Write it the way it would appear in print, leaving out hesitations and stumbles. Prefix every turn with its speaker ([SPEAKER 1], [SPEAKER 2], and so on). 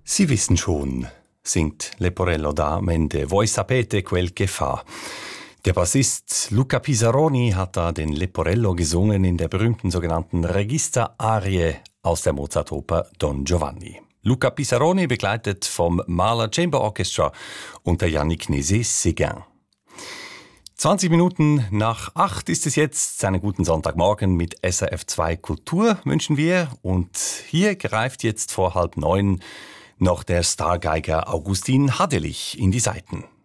[SPEAKER 1] Sie wissen schon, singt Leporello da Mende. Voi sapete quel che fa. Der Bassist Luca Pisaroni hat da den Leporello gesungen in der berühmten sogenannten Register-Arie aus der Mozart-Oper Don Giovanni. Luca Pisaroni begleitet vom Mahler Chamber Orchestra unter Yannick Nézet-Séguin. 20 Minuten nach 8 ist es jetzt. Einen guten Sonntagmorgen mit SRF2 Kultur wünschen wir. Und hier greift jetzt vor 8:30 noch der Stargeiger Augustin Hadelich in die Saiten.